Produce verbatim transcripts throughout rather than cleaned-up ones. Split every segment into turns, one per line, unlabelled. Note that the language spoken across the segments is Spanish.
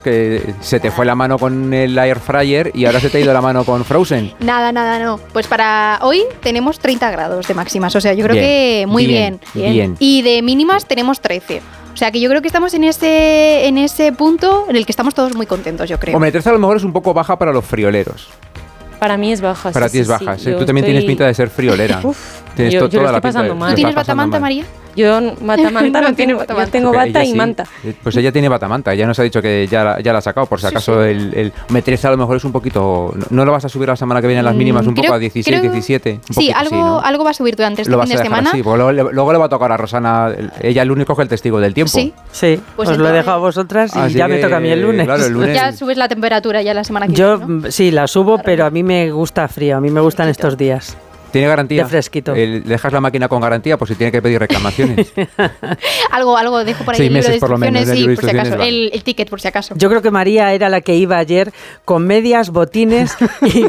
que se te fue la mano con el air fryer y ahora se te ha ido la mano con Frozen.
Nada, nada, no. Pues para hoy tenemos treinta grados de máximas, o sea, yo creo
Bien,
que muy bien,
bien, bien.
Y de mínimas tenemos trece. O sea, que yo creo que estamos en ese, en ese punto en el que estamos todos muy contentos, yo creo.
Hombre, trece a lo mejor es un poco baja para los frioleros.
Para mí es baja.
Para
sí,
ti es
sí,
baja,
sí.
sí.
Yo
Tú también
estoy...
tienes pinta de ser friolera.
Uf,
tienes
yo,
to-
yo
toda
lo
la
estoy
pinta de-
pasando mal.
lo
¿Tú tienes
estás pasando
batamanta,
mal.
María?
Yo batamanta
No
no
tiene
tengo.
batamanta.
Yo tengo
Porque
bata
ella
y
sí.
manta.
Pues ella tiene batamanta, ya nos ha dicho que ya, la- ya la ha sacado, por si
Sí,
acaso
sí.
el, el hombre, trece a lo mejor es un poquito... ¿No, no lo vas a subir la semana que viene a las mínimas un
Creo-
poco a dieciséis,
creo-
diecisiete? Un
Sí,
poquito
algo,
así, ¿no?
algo va a subir durante este
Lo vas
fin
a
de
dejar
semana.
así, porque luego, le- luego le va a tocar a Rosana, el- ella el lunes coge el testigo del tiempo.
Sí.
Sí,
Pues
os lo he
entonces-
dejado a vosotras y
Así
ya me
que,
toca a mí el lunes.
claro, el lunes.
Ya subes la temperatura ya la semana que
Yo
viene, ¿no?
sí, la subo,
Claro.
pero a mí me gusta frío, a mí me gustan
Fresquito.
estos días.
¿Tiene garantía?
De fresquito.
El- ¿Dejas la máquina con garantía? Pues si tiene que pedir reclamaciones.
Algo, algo dejo por ahí
Seis
el libro de
meses por lo menos,
instrucciones
el
y
libro de
por si acaso,
instrucciones,
el, el ticket por si acaso.
Yo creo que María era la que iba ayer con medias, botines y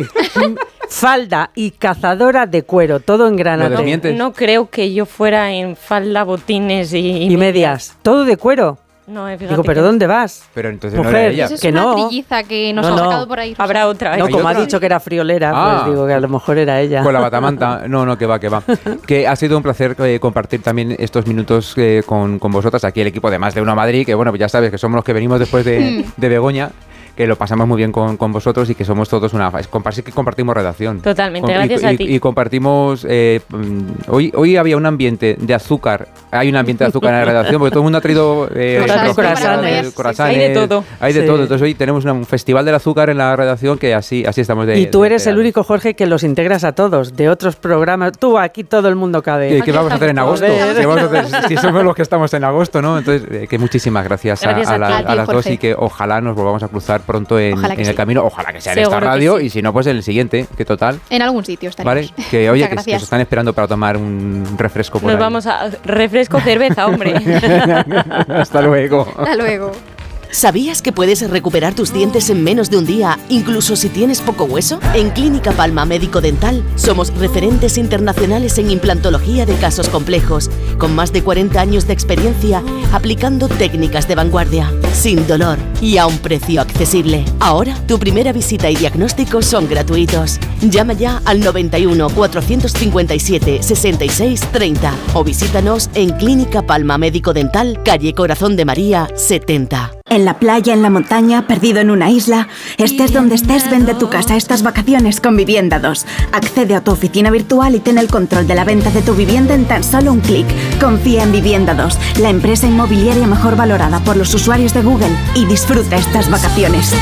falda y cazadora de cuero, todo en
Lo
granate.
desmientes.
No creo que yo fuera en falda, botines y,
Y medias, todo de cuero.
No, eh, fíjate
Digo, ¿pero
que
dónde vas?
Pero entonces no
Mujer,
era ella.
Eso es
que
una
no.
trilliza que nos
No,
ha
no.
sacado por ahí. Rosa.
Habrá otra.
No,
¿eh?
como ha
otra?
dicho que era friolera,
Ah.
pues digo que a lo mejor era ella.
Con la batamanta. No, no, que va, que va. Que ha sido un placer eh, compartir también estos minutos eh, con, con vosotras, aquí el equipo de Más de Uno Madrid, que bueno, pues ya sabes que somos los que venimos después de, de Begoña, que lo pasamos muy bien con, con vosotros y que somos todos una... Es compartir que compartimos redacción.
Totalmente,
Con-
gracias
y,
a
y-
ti.
Y compartimos... eh, mm, hoy, hoy había un ambiente de azúcar. Hay un ambiente de azúcar en la redacción porque todo el mundo ha traído... Eh,
Croissants,
croissants,
sí,
croissants,
hay de todo.
Hay de
Sí.
todo. Entonces hoy tenemos una- un festival del azúcar en la redacción que así, así estamos de...
Y tú
de-
eres
de-
el único, Jorge, que los integras a todos, de otros programas. Tú, aquí todo el mundo cabe.
¿Qué,
Aquí
qué vamos a hacer en
estamos
agosto?
todos.
¿Qué vamos a hacer? Si somos los que estamos en agosto, ¿no? Entonces, eh, que muchísimas gracias, a-
Gracias
a,
a
la-
ti.
a
A ti,
las dos
Jorge.
y que ojalá nos volvamos a cruzar pronto en,
Ojalá que
en el
sí.
camino. Ojalá que sea en esta
Seguro que
radio
sí.
y si no, pues en el siguiente, que total.
En algún sitio estaremos.
¿Vale? Que oye,
Muchas
que, que
gracias.
os están esperando para tomar un refresco por
Nos
ahí.
vamos a... Refresco, cerveza, hombre.
Hasta luego.
Hasta luego.
¿Sabías que puedes recuperar tus dientes en menos de un día, incluso si tienes poco hueso? En Clínica Palma Médico Dental somos referentes internacionales en implantología de casos complejos, con más de cuarenta años de experiencia aplicando técnicas de vanguardia, sin dolor y a un precio accesible. Ahora, tu primera visita y diagnóstico son gratuitos. Llama ya al noventa y uno, cuatrocientos cincuenta y siete, sesenta y seis, treinta o visítanos en Clínica Palma Médico Dental, calle Corazón de María, setenta.
En la playa, en la montaña, perdido en una isla, estés donde estés, vende tu casa estas vacaciones con Vivienda dos. Accede a tu oficina virtual y ten el control de la venta de tu vivienda en tan solo un clic. Confía en Vivienda dos, la empresa inmobiliaria mejor valorada por los usuarios de Google, y disfruta estas vacaciones.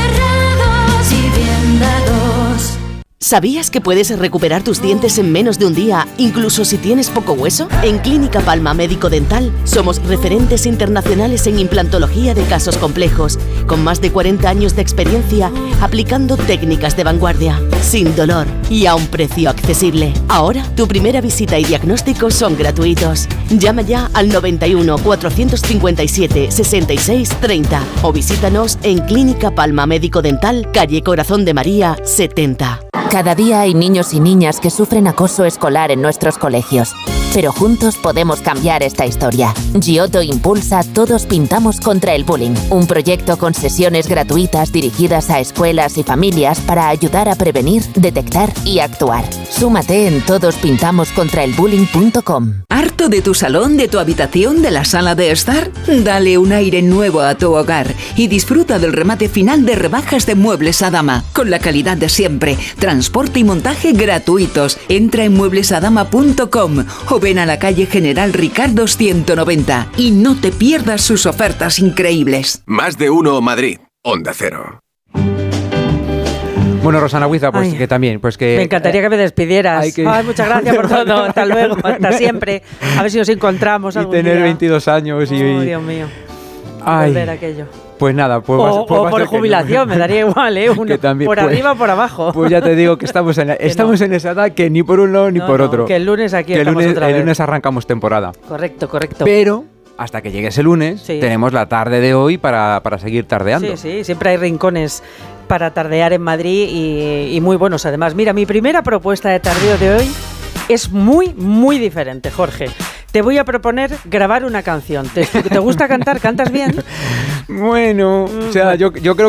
¿Sabías que puedes recuperar tus dientes en menos de un día, incluso si tienes poco hueso? En Clínica Palma Médico Dental somos referentes internacionales en implantología de casos complejos, con más de cuarenta años de experiencia aplicando técnicas de vanguardia, sin dolor y a un precio accesible. Ahora, tu primera visita y diagnóstico son gratuitos. Llama ya al noventa y uno, cuatrocientos cincuenta y siete, sesenta y seis, treinta o visítanos en Clínica Palma Médico Dental, calle Corazón de María, setenta.
Cada día hay niños y niñas que sufren acoso escolar en nuestros colegios. Pero juntos podemos cambiar esta historia. Giotto impulsa Todos Pintamos contra el Bullying, un proyecto con sesiones gratuitas dirigidas a escuelas y familias para ayudar a prevenir, detectar y actuar. Súmate en todos pintamos contra el bullying punto com.
¿Harto de tu salón, de tu habitación, de la sala de estar? Dale un aire nuevo a tu hogar y disfruta del remate final de rebajas de Muebles Adama, con la calidad de siempre, transporte y montaje gratuitos. Entra en muebles adama punto com o ven a la calle General Ricardo ciento noventa y no te pierdas sus ofertas increíbles.
Más de Uno Madrid, Onda Cero.
Bueno, Rosana Huiza, pues
Ay.
que también, pues que...
Me encantaría que me despidieras.
hay que-
Ay, muchas gracias por todo. Hasta luego. Hasta siempre. A ver si nos encontramos
Y
algún
tener
día.
veintidós años y...
Oh, Dios mío.
Ay,
Volver a aquello.
pues nada, pues...
O,
vas- pues
o
va a
por
ser que no.
jubilación, me daría igual, ¿eh? Uno,
Que también,
por
pues-
arriba o por abajo.
Pues ya te digo que estamos en, estamos en esa edad que ni por un lado ni
No,
por
no,
otro.
que el lunes aquí
Que el
estamos
lunes,
otra
el
vez.
lunes arrancamos temporada.
Correcto, correcto.
Pero hasta que llegue ese lunes,
Sí.
tenemos la tarde de hoy para, para seguir tardeando.
Sí, sí, siempre hay rincones para tardear en Madrid y, y muy buenos además. Mira, mi primera propuesta de tardeo de hoy es muy, muy diferente, Jorge. Te voy a proponer grabar una canción. ¿Te, te gusta cantar? ¿Cantas bien?
Bueno, o sea, yo, yo creo